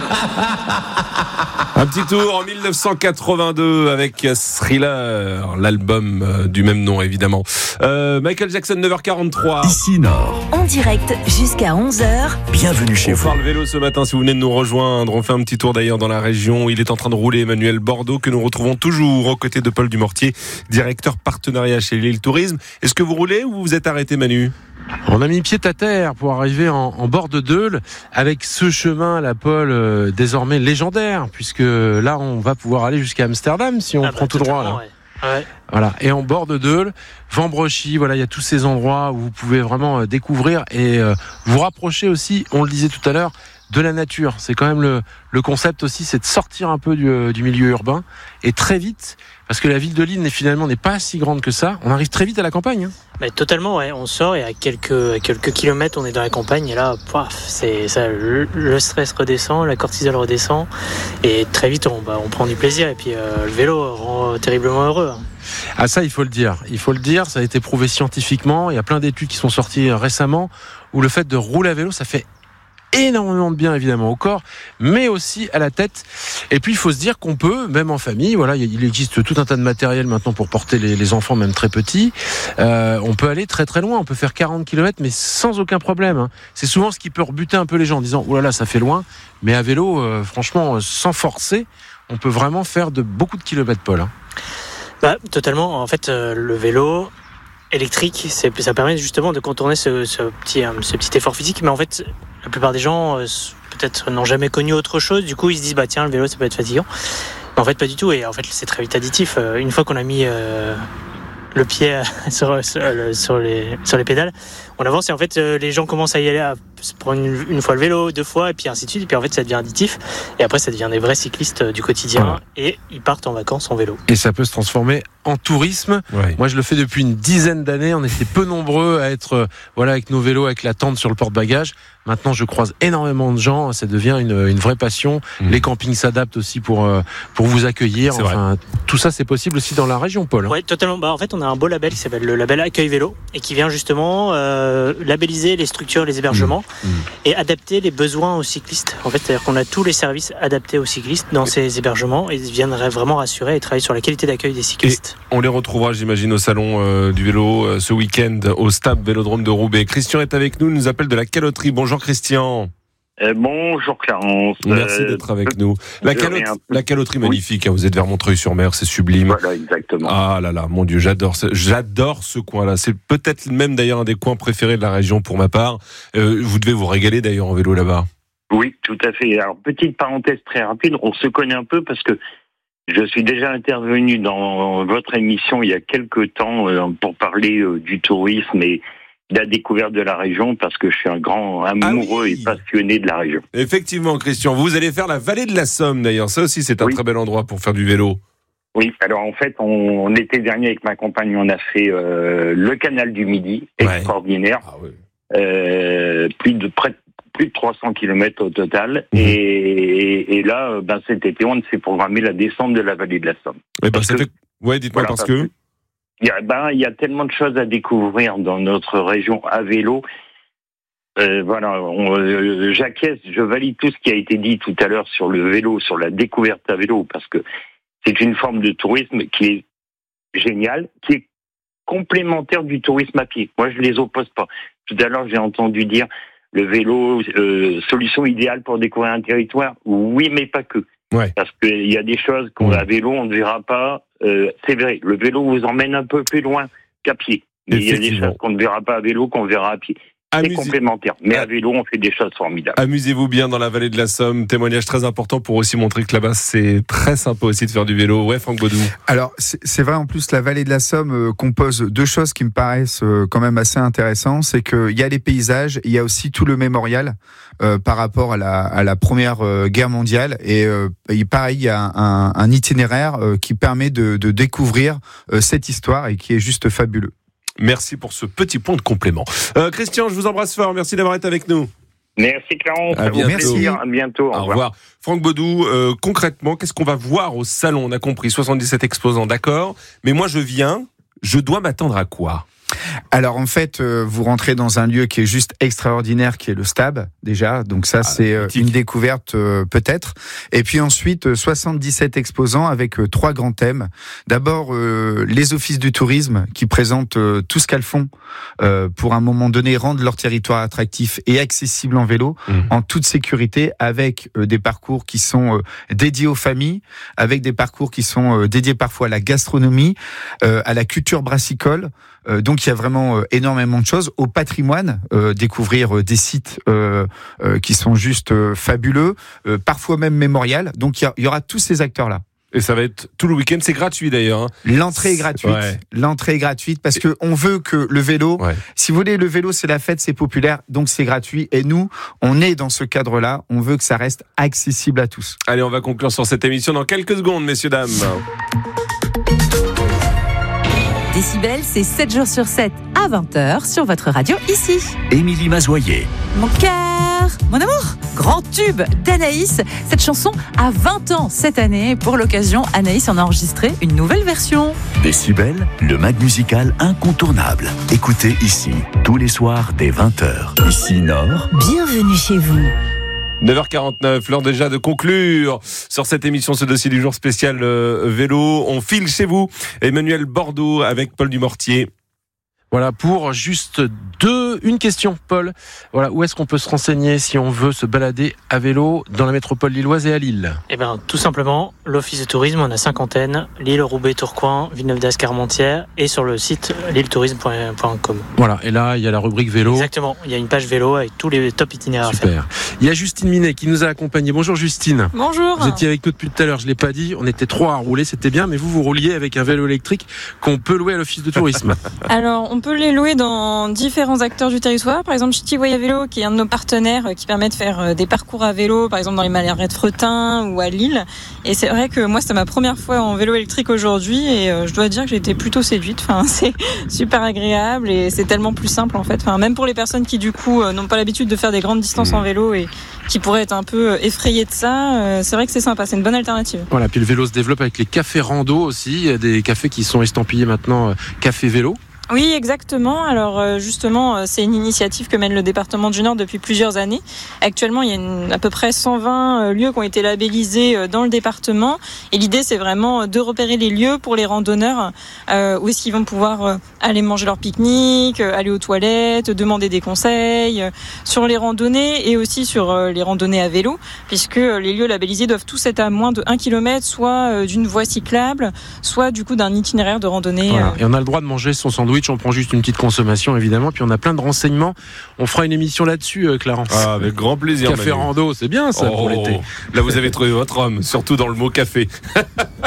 Un petit tour en 1982 avec Thriller, l'album du même nom évidemment. Michael Jackson, 9h43. Ici Nord. En direct jusqu'à 11h. Bienvenue chez vous. On parle vélo ce matin si vous venez de nous rejoindre. On fait un petit tour d'ailleurs dans la région. Il est en train de rouler Emmanuel Bordeaux que nous retrouvons toujours aux côtés de Paul Dumortier, directeur partenariat chez Lille Tourisme. Est-ce que vous roulez ou vous êtes arrêté, Manu ? On a mis pied à terre pour arriver en bord de Deuil avec ce chemin, la Paul, désormais légendaire, puisque là on va pouvoir aller jusqu'à Amsterdam si on prend tout droit là. Ouais. Voilà. Et en bord de Deuil, Vambrochy, voilà, il y a tous ces endroits où vous pouvez vraiment découvrir et vous rapprocher aussi, on le disait tout à l'heure, de la nature. C'est quand même le concept aussi, c'est de sortir un peu du milieu urbain et très vite, parce que la ville de Lille finalement n'est pas si grande que ça, on arrive très vite à la campagne. Hein. Mais totalement, ouais. On sort et à quelques kilomètres, on est dans la campagne et là, c'est ça, le stress redescend, la cortisol redescend et très vite, on prend du plaisir et puis le vélo rend terriblement heureux. Hein. Ah ça, il faut le dire, ça a été prouvé scientifiquement, il y a plein d'études qui sont sorties récemment où le fait de rouler à vélo, ça fait énormément de bien évidemment au corps, mais aussi à la tête. Et puis il faut se dire qu'on peut, même en famille, voilà, il existe tout un tas de matériel maintenant pour porter les enfants, même très petits. On peut aller très très loin, on peut faire 40 km, mais sans aucun problème. Hein. C'est souvent ce qui peut rebuter un peu les gens en disant « Oh là là, ça fait loin », mais à vélo, franchement, sans forcer, on peut vraiment faire beaucoup de kilomètres, Paul. Hein. Totalement. En fait, le vélo électrique, ça permet justement de contourner ce petit effort physique, mais en fait, la plupart des gens peut-être n'ont jamais connu autre chose, du coup ils se disent tiens, le vélo ça peut être fatigant, mais en fait pas du tout, et en fait c'est très vite additif. Une fois qu'on a mis le pied sur les pédales, on avance et en fait les gens commencent à y aller, à se prendre une fois le vélo, 2 fois et puis ainsi de suite, et puis en fait ça devient additif et après ça devient des vrais cyclistes du quotidien. Voilà. Et ils partent en vacances en vélo. Et ça peut se transformer en tourisme. Ouais. Moi je le fais depuis une dizaine d'années, on était peu nombreux à être avec nos vélos, avec la tente sur le porte-bagages. Maintenant je croise énormément de gens, ça devient une vraie passion. Les campings s'adaptent aussi pour vous accueillir. C'est enfin, tout ça c'est possible aussi dans la région, Paul. Oui, totalement. En fait on a un beau label qui s'appelle le label Accueil Vélo et qui vient justement labelliser les structures, les hébergements et adapter les besoins aux cyclistes. En fait, c'est-à-dire qu'on a tous les services adaptés aux cyclistes dans ces hébergements et ils viennent vraiment rassurer et travailler sur la qualité d'accueil des cyclistes. Et on les retrouvera, j'imagine, au salon du vélo ce week-end au Stab Vélodrome de Roubaix. Christian est avec nous, il nous appelle de la Caloterie. Bonjour Christian. Bonjour Clarence. Merci d'être avec nous. La Caloterie magnifique, hein, vous êtes vers Montreuil-sur-Mer, c'est sublime. Voilà, exactement. Ah là là, mon Dieu, j'adore ce coin-là. C'est peut-être même d'ailleurs un des coins préférés de la région pour ma part. Vous devez vous régaler d'ailleurs en vélo là-bas. Oui, tout à fait. Alors, petite parenthèse très rapide, on se connaît un peu parce que je suis déjà intervenu dans votre émission il y a quelques temps pour parler du tourisme et de la découverte de la région, parce que je suis un grand amoureux et passionné de la région. Effectivement, Christian, vous allez faire la vallée de la Somme d'ailleurs. Ça aussi, c'est un très bel endroit pour faire du vélo. Oui, alors en fait, on l'été dernier avec ma compagne, on a fait le canal du Midi, extraordinaire. Ah, oui. Plus de 300 km au total. Et là, cet été, on s'est programmé la descente de la vallée de la Somme. Dites-moi parce que... Il y a tellement de choses à découvrir dans notre région à vélo. J'acquiesce, je valide tout ce qui a été dit tout à l'heure sur le vélo, sur la découverte à vélo, parce que c'est une forme de tourisme qui est géniale, qui est complémentaire du tourisme à pied. Moi, je les oppose pas. Tout à l'heure, j'ai entendu dire le vélo, solution idéale pour découvrir un territoire. Oui, mais pas que. Ouais. Parce qu'il y a des choses qu'on à vélo, on ne verra pas. C'est vrai, le vélo vous emmène un peu plus loin qu'à pied. Mais il y a des choses qu'on ne verra pas à vélo, qu'on verra à pied. C'est complémentaire. Mais à vélo, on fait des choses formidables. Amusez-vous bien dans la vallée de la Somme. Témoignage très important pour aussi montrer que là-bas, c'est très sympa aussi de faire du vélo. Ouais, Franck Baudou. Alors, c'est vrai, en plus, la vallée de la Somme compose 2 choses qui me paraissent quand même assez intéressantes. C'est qu'il y a les paysages, il y a aussi tout le mémorial par rapport à la Première Guerre mondiale. Et pareil, il y a un itinéraire qui permet de découvrir cette histoire et qui est juste fabuleux. Merci pour ce petit point de complément. Christian, je vous embrasse fort. Merci d'avoir été avec nous. Merci Clarence. À bientôt. Merci. À bientôt. Au revoir. Franck Baudou, concrètement, qu'est-ce qu'on va voir au salon ? On a compris 77 exposants, d'accord. Mais moi, je dois m'attendre à quoi ? Alors en fait, vous rentrez dans un lieu qui est juste extraordinaire, qui est le Stab déjà. Donc ça, c'est une découverte peut-être. Et puis ensuite, 77 exposants avec 3 grands thèmes. D'abord, les offices du tourisme qui présentent tout ce qu'elles font pour à un moment donné rendre leur territoire attractif et accessible en vélo, en toute sécurité, avec des parcours qui sont dédiés aux familles, avec des parcours qui sont dédiés parfois à la gastronomie, à la culture brassicole. Donc il y a vraiment énormément de choses. Au patrimoine, découvrir des sites qui sont juste fabuleux, parfois même mémorial. Donc il y aura tous ces acteurs-là. Et ça va être tout le week-end, c'est gratuit d'ailleurs. L'entrée est gratuite. Ouais. L'entrée est gratuite parce que on veut que le vélo, si vous voulez, le vélo c'est la fête, c'est populaire, donc c'est gratuit. Et nous, on est dans ce cadre-là. On veut que ça reste accessible à tous. Allez, on va conclure sur cette émission dans quelques secondes, messieurs, dames. Décibel, c'est 7 jours sur 7 à 20h sur votre radio ici. Émilie Mazoyer. Mon cœur, mon amour, grand tube d'Anaïs. Cette chanson a 20 ans cette année. Pour l'occasion, Anaïs en a enregistré une nouvelle version. Décibel, le mag musical incontournable. Écoutez ici, tous les soirs dès 20h. Ici Nord. Bienvenue chez vous. 9h49, l'heure déjà de conclure sur cette émission, ce dossier du jour spécial vélo. On file chez vous, Emmanuel Bordeaux avec Paul Dumortier. Voilà, pour juste une question, Paul. Voilà, où est-ce qu'on peut se renseigner si on veut se balader à vélo dans la métropole lilloise et à Lille ? Eh bien, tout simplement, l'Office de tourisme, on a 5 antennes, Lille, Roubaix, Tourcoing, Villeneuve-d'Ascq, Armentières, et sur le site lilletourisme.com. Voilà, et là, il y a la rubrique vélo. Exactement, il y a une page vélo avec tous les top itinéraires à faire. Super. Il y a Justine Minet qui nous a accompagnés. Bonjour Justine. Bonjour. Vous étiez avec nous depuis tout à l'heure, je ne l'ai pas dit, on était 3 à rouler, c'était bien, mais vous rouliez avec un vélo électrique qu'on peut louer à l'Office de tourisme. Alors, on peut les louer dans différents acteurs du territoire. Par exemple, Ch'ti Voya Vélo, qui est un de nos partenaires qui permet de faire des parcours à vélo, par exemple dans les marais de Fretin ou à Lille. Et c'est vrai que moi, c'était ma première fois en vélo électrique aujourd'hui et je dois dire que j'ai été plutôt séduite. Enfin, c'est super agréable et c'est tellement plus simple en fait. Enfin, même pour les personnes qui du coup n'ont pas l'habitude de faire des grandes distances en vélo et qui pourraient être un peu effrayées de ça, c'est vrai que c'est sympa, c'est une bonne alternative. Voilà, puis le vélo se développe avec les cafés rando aussi. Il y a des cafés qui sont estampillés maintenant café vélo. Oui, exactement. Alors justement, c'est une initiative que mène le département du Nord depuis plusieurs années. Actuellement, il y a à peu près 120 lieux qui ont été labellisés dans le département. Et l'idée, c'est vraiment de repérer les lieux pour les randonneurs où est-ce qu'ils vont pouvoir aller manger leur pique-nique, aller aux toilettes, demander des conseils sur les randonnées et aussi sur les randonnées à vélo, puisque les lieux labellisés doivent tous être à moins de 1 km, soit d'une voie cyclable, soit du coup d'un itinéraire de randonnée. Voilà. Et on a le droit de manger son sandwich. On prend juste une petite consommation évidemment, puis on a plein de renseignements. On fera une émission là-dessus, Clarence. Ah, avec grand plaisir. Café rando, c'est bien ça pour l'été. Là vous avez trouvé votre homme, surtout dans le mot café.